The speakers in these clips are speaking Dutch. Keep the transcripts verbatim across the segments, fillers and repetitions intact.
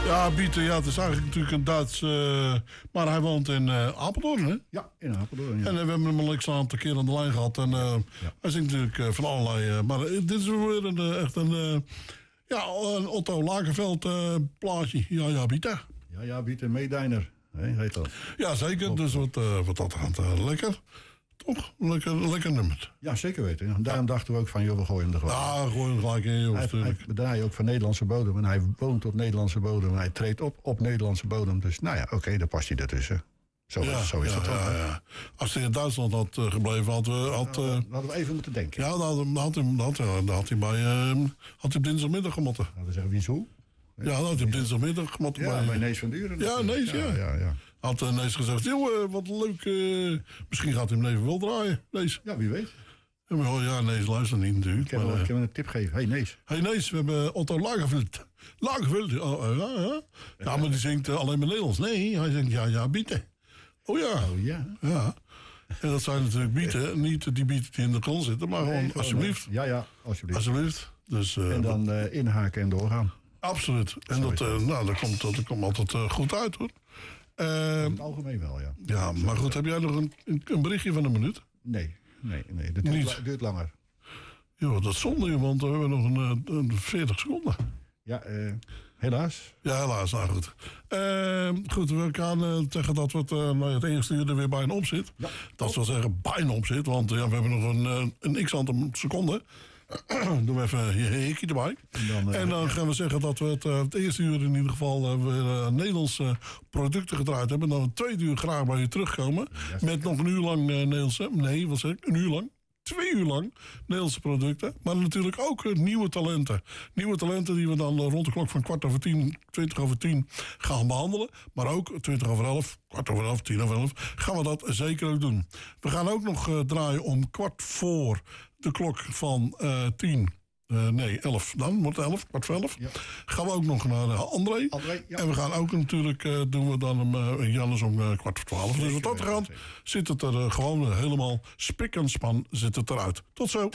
Ja, Bieter, ja, het is eigenlijk natuurlijk een Duits... Uh, maar hij woont in uh, Apeldoorn, hè? Ja, in Apeldoorn, ja. En uh, we hebben hem al een aantal keer aan de lijn gehad. En uh, ja. hij zingt natuurlijk uh, van allerlei... Uh, maar uh, dit is weer een, uh, echt een... Uh, ja, een Otto Lagerveld uh, plaatje. Ja, ja, Bieter. Ja, ja, Bieter Meedijner, hè, heet dat. Ja, zeker. Op. Dus wat, uh, wat dat gaat uh, lekker. Toch? Lekker, lekker nummer. Ja, zeker weten. En daarom ja. dachten we ook van, joh, we gooien hem er gelijk. Ja, gooi hem gelijk in, joh. Hij, hij bedraait ook van Nederlandse bodem. En hij woont op Nederlandse bodem. En hij treedt op op Nederlandse bodem. Dus nou ja, oké, okay, daar past hij ertussen. Zo, ja, is, zo is ja, het ook. Ja, ja. Als hij in Duitsland had uh, gebleven, had we... Had, uh, nou, hadden we even moeten denken. Ja, dan had, dan had, hij, dan had, hij, dan had hij bij... Uh, had hij op dinsdagmiddag gemotten. Nou, dan zeggen we, wie zo? Ja, dan had hij op dinsdagmiddag gemotten. Ja, bij, bij Nees van Duren. Ja, Nees, ja. ja, ja, ja. Had uh, Nees gezegd, joh, uh, wat leuk. Uh, misschien gaat hij hem even wel draaien, Nees. Ja, wie weet. Ja, maar, ja, Nees luistert niet natuurlijk. Ik kan wel uh, een tip geven. Hey, Nees. Hey, Nees, we hebben Otto Lagerveld. Lagerveld, oh, uh, ja, ja. Ja, maar die zingt uh, alleen maar Nederlands. Nee, hij zingt ja, ja, bieten. Oh ja. Oh ja. Ja. En dat zijn natuurlijk bieten. Niet die bieten die in de grond zitten, maar nee, gewoon, gewoon alsjeblieft. Ja, ja, alsjeblieft. Alsjeblieft. Dus, uh, en dan uh, inhaken en doorgaan. Absoluut. En dat, uh, nou, dat, komt, dat komt altijd uh, goed uit, hoor. Uh, in het algemeen wel, ja. Ja, maar goed, heb jij nog een, een berichtje van een minuut? Nee, nee, nee. Dat duurt, la- duurt langer. Ja, dat is zonde, want we hebben nog een, een veertig seconden. Ja, uh, helaas. Ja, helaas, nou goed. Uh, goed, we gaan uh, zeggen dat we het, uh, nou, het eerste uur er weer bijna op zit. Ja. Dat wil zeggen bijna op zit, want uh, we hebben nog een, uh, een x-aantal seconden. Doen we even je hekje erbij. En dan, uh, en dan gaan we zeggen dat we het, uh, het eerste uur in ieder geval uh, weer uh, Nederlandse producten gedraaid hebben. En dan het tweede uur graag bij je terugkomen. Yes, met nog een uur lang uh, Nederlandse... Nee, wat zeg ik? Een uur lang. Twee uur lang Nederlandse producten. Maar natuurlijk ook uh, nieuwe talenten. Nieuwe talenten die we dan uh, rond de klok van kwart over tien, twintig over tien gaan behandelen. Maar ook twintig over elf, kwart over elf, tien over elf gaan we dat zeker ook doen. We gaan ook nog uh, draaien om kwart voor de klok van uh, tien. Uh, nee, elf. Dan wordt het elf, kwart voor elf. Ja. Gaan we ook nog naar uh, André. André ja. En we gaan ook natuurlijk, uh, doen we dan uh, Jannes om uh, kwart voor twaalf. Dus wat dat gaat, zit het er uh, gewoon uh, helemaal spik en span zit het eruit. Tot zo.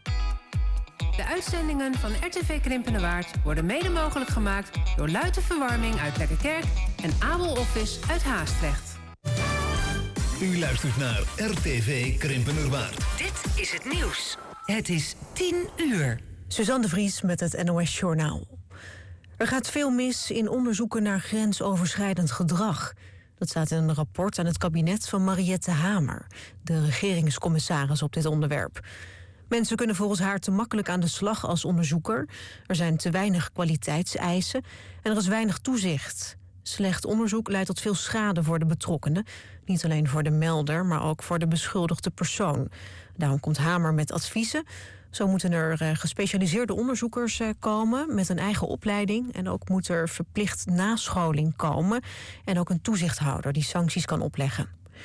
De uitzendingen van R T V Krimpenerwaard worden mede mogelijk gemaakt door Luiten Verwarming uit Lekkerkerk en Abel Office uit Haastrecht. U luistert naar R T V Krimpenerwaard. Dit is het nieuws. Het is tien uur. Suzanne de Vries met het N O S Journaal. Er gaat veel mis in onderzoeken naar grensoverschrijdend gedrag. Dat staat in een rapport aan het kabinet van Mariette Hamer, de regeringscommissaris op dit onderwerp. Mensen kunnen volgens haar te makkelijk aan de slag als onderzoeker. Er zijn te weinig kwaliteitseisen en er is weinig toezicht. Slecht onderzoek leidt tot veel schade voor de betrokkenen. Niet alleen voor de melder, maar ook voor de beschuldigde persoon. Daarom komt Hamer met adviezen. Zo moeten er gespecialiseerde onderzoekers komen met een eigen opleiding. En ook moet er verplicht nascholing komen. En ook een toezichthouder die sancties kan opleggen.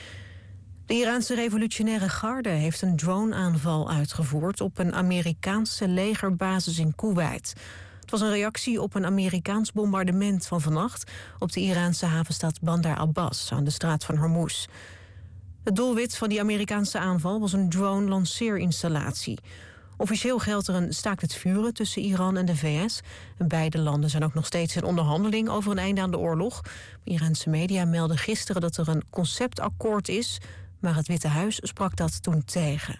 De Iraanse revolutionaire garde heeft een drone-aanval uitgevoerd op een Amerikaanse legerbasis in Kuwait. Het was een reactie op een Amerikaans bombardement van vannacht op de Iraanse havenstad Bandar Abbas aan de straat van Hormuz. Het doelwit van die Amerikaanse aanval was een drone-lanceerinstallatie. Officieel geldt er een staakt het vuren tussen Iran en de V S. En beide landen zijn ook nog steeds in onderhandeling over een einde aan de oorlog. Iraanse media meldden gisteren dat er een conceptakkoord is, maar het Witte Huis sprak dat toen tegen.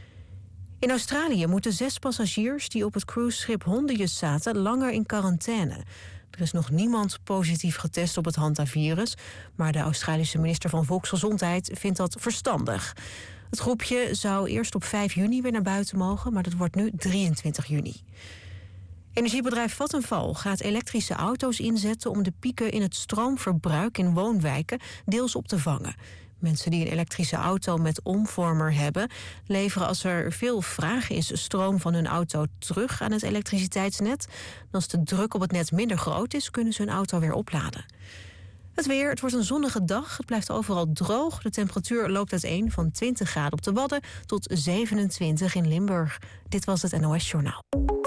In Australië moeten zes passagiers die op het cruiseschip Hondius zaten langer in quarantaine. Er is nog niemand positief getest op het hantavirus, maar de Australische minister van Volksgezondheid vindt dat verstandig. Het groepje zou eerst op vijf juni weer naar buiten mogen, maar dat wordt nu drieëntwintig juni. Energiebedrijf Vattenfall gaat elektrische auto's inzetten om de pieken in het stroomverbruik in woonwijken deels op te vangen. Mensen die een elektrische auto met omvormer hebben, leveren als er veel vraag is stroom van hun auto terug aan het elektriciteitsnet. En als de druk op het net minder groot is, kunnen ze hun auto weer opladen. Het weer, het wordt een zonnige dag, het blijft overal droog. De temperatuur loopt uiteen van twintig graden op de Wadden tot zevenentwintig in Limburg. Dit was het N O S Journaal.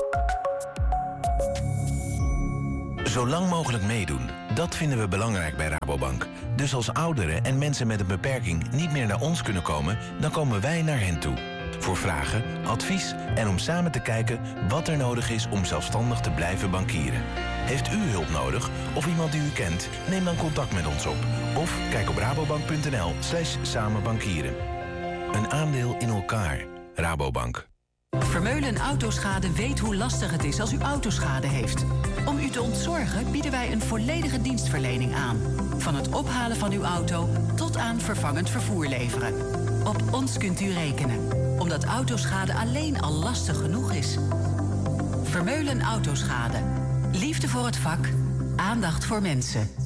Zo lang mogelijk meedoen, dat vinden we belangrijk bij Rabobank. Dus als ouderen en mensen met een beperking niet meer naar ons kunnen komen, dan komen wij naar hen toe. Voor vragen, advies en om samen te kijken wat er nodig is om zelfstandig te blijven bankieren. Heeft u hulp nodig of iemand die u kent? Neem dan contact met ons op. Of kijk op rabobank.nl slash samenbankieren. Een aandeel in elkaar. Rabobank. Vermeulen Autoschade weet hoe lastig het is als u autoschade heeft. Om u te ontzorgen bieden wij een volledige dienstverlening aan. Van het ophalen van uw auto tot aan vervangend vervoer leveren. Op ons kunt u rekenen, omdat autoschade alleen al lastig genoeg is. Vermeulen Autoschade. Liefde voor het vak, aandacht voor mensen.